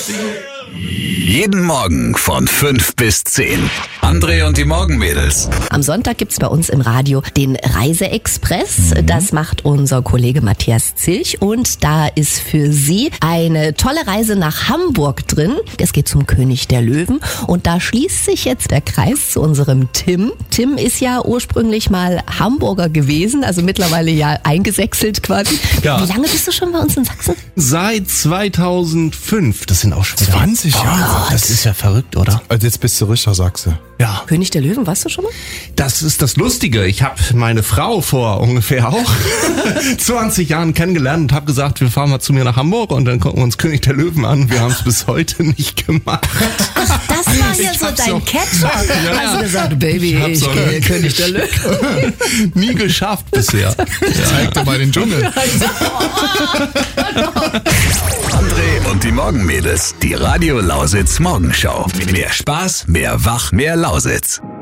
Jeden Morgen von 5 bis 10. André und die Morgenmädels. Am Sonntag gibt's bei uns im Radio den Reiseexpress. Das macht unser Kollege Matthias Zilch und da ist für Sie eine tolle Reise nach Hamburg drin. Es geht zum König der Löwen und da schließt sich jetzt der Kreis zu unserem Tim. Tim ist ja ursprünglich mal Hamburger gewesen, also mittlerweile ja eingesächselt quasi. Ja. Wie lange bist du schon bei uns in Sachsen? Seit 2005, das sind auch schon wieder 20 Jahre. Das ist ja verrückt, oder? Also jetzt bist du richtiger Sachse. Ja. König der Löwen, warst du schon mal? Das ist das Lustige. Ich habe meine Frau vor ungefähr auch 20 Jahren kennengelernt und habe gesagt, wir fahren mal zu mir nach Hamburg und dann gucken wir uns König der Löwen an. Wir haben es bis heute nicht gemacht. Das war ja so dein Catcher. Also gesagt, Baby, ich gehe König der Löwen. Nie geschafft bisher. Zeig dir mal den Dschungel. André und die Morgenmädels. Die Radio Lausitz Morgenschau. Mehr Spaß, mehr Wach, mehr Lausitz.